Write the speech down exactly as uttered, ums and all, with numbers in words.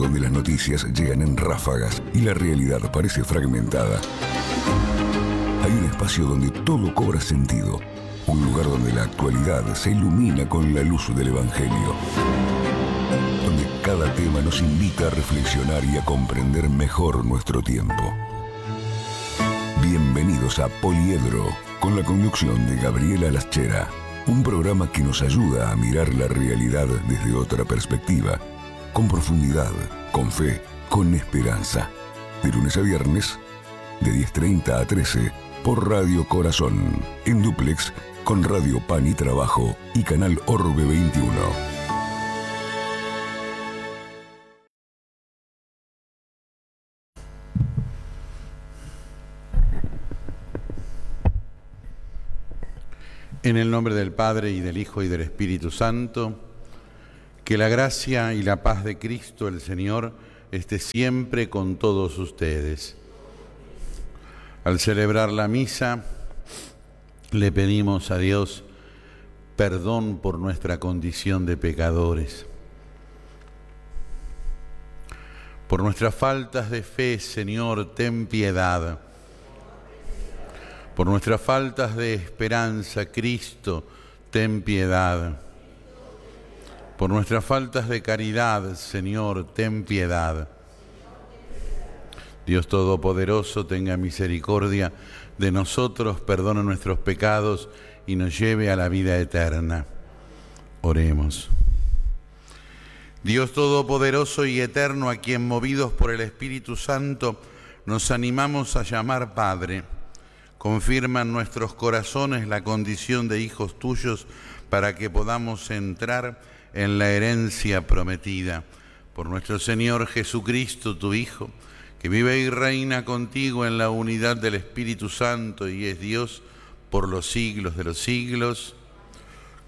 donde las noticias llegan en ráfagas y la realidad parece fragmentada. Hay un espacio donde todo cobra sentido. Un lugar donde la actualidad se ilumina con la luz del Evangelio. Donde cada tema nos invita a reflexionar y a comprender mejor nuestro tiempo. Bienvenidos a Poliedro, con la conducción de Gabriela Laschera. Un programa que nos ayuda a mirar la realidad desde otra perspectiva. Con profundidad, con fe, con esperanza. De lunes a viernes, de diez treinta a trece, por Radio Corazón. En dúplex, con Radio Pan y Trabajo y Canal Orbe veintiuno. En el nombre del Padre, y del Hijo, y del Espíritu Santo, que la gracia y la paz de Cristo el Señor esté siempre con todos ustedes. Al celebrar la misa, le pedimos a Dios perdón por nuestra condición de pecadores. Por nuestras faltas de fe, Señor, ten piedad. Por nuestras faltas de esperanza, Cristo, ten piedad. Por nuestras faltas de caridad, Señor, ten piedad. Dios Todopoderoso, tenga misericordia de nosotros, perdone nuestros pecados y nos lleve a la vida eterna. Oremos. Dios Todopoderoso y eterno, a quien movidos por el Espíritu Santo nos animamos a llamar Padre, confirma en nuestros corazones la condición de hijos tuyos para que podamos entrar en la herencia prometida. Por nuestro Señor Jesucristo, tu Hijo, que vive y reina contigo en la unidad del Espíritu Santo y es Dios por los siglos de los siglos.